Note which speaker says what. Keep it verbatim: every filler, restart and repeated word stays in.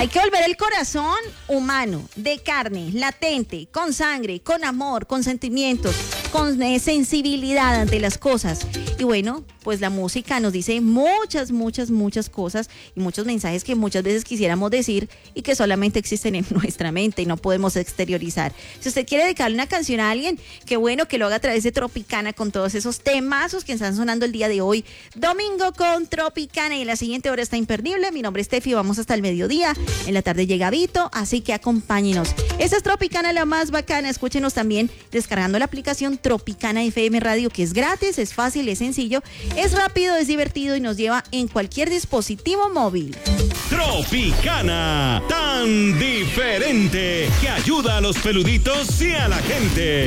Speaker 1: Hay que volver el corazón humano, de carne, latente, con sangre, con amor, con sentimientos, con eh, sensibilidad ante las cosas. Y bueno, pues la música nos dice muchas, muchas, muchas cosas y muchos mensajes que muchas veces quisiéramos decir y que solamente existen en nuestra mente y no podemos exteriorizar. Si usted quiere dedicarle una canción a alguien, qué bueno que lo haga a través de Tropicana con todos esos temazos que están sonando el día de hoy. Domingo con Tropicana y la siguiente hora está imperdible. Mi nombre es Tefi, vamos hasta el mediodía. En la tarde llega Vito, así que acompáñenos. Esa es Tropicana, la más bacana. Escúchenos también descargando la aplicación Tropicana F M Radio, que es gratis, es fácil, es sencillo, es rápido, es divertido y nos lleva en cualquier dispositivo móvil.
Speaker 2: Tropicana, tan diferente, que ayuda a los peluditos y a la gente.